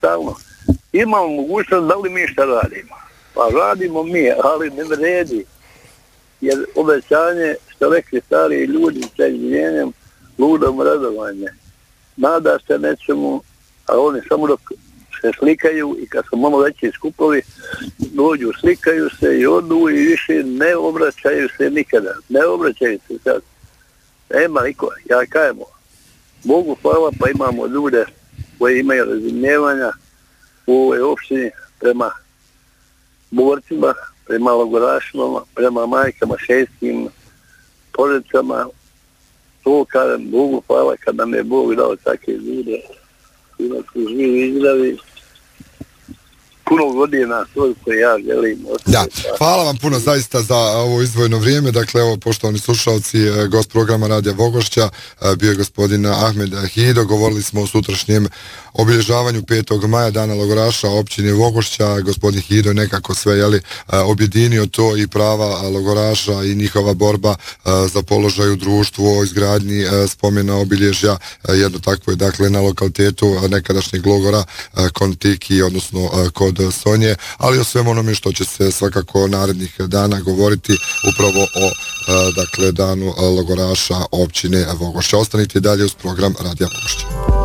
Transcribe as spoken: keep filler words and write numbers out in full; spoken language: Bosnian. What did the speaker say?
stalno. Imamo mogućnost da li mi šta radimo. Pa radimo mi, ali ne vredi. Jer obećanje, što rekli stari ljudi sa izvinjenjem, ludom radovanje. Nada se nečemu, a oni samo dok se slikaju i kad su malo veći skupovi, dođu, slikaju se i odu i više ne obraćaju se nikada. Ne obraćaju se sad. Nema niko, ja kajemo. Bogu hvala, pa imamo ljude koji imaju razumijevanja u ovoj opštini prema borcima, prema logorašima, prema majkama, šestim, porodicama. To kažem, Bogu hvala kad nam je Bog dao takve ljude. Ima su živi izdravi. Puno godina, to koje ja želim. Da, hvala vam puno zaista za ovo izdvojeno vrijeme. Dakle, evo, poštovani slušalci, gost programa Radija Vogošća bio je gospodin Ahmed Hido. Govorili smo o sutrašnjem obilježavanju petog maja, dana logoraša općine Vogošća. Gospodin Hido nekako sve jeli, objedinio to i prava logoraša i njihova borba za položaj u društvu, o izgradnji spomena obilježja. Jedno takvo je, dakle, na lokalitetu nekadašnjeg logora Kontiki, odnosno kod Sonje, ali o svem onome što će se svakako narednih dana govoriti upravo o dakle, danu logoraša općine Vogošća. Ostanite dalje uz program Radija Vogošća.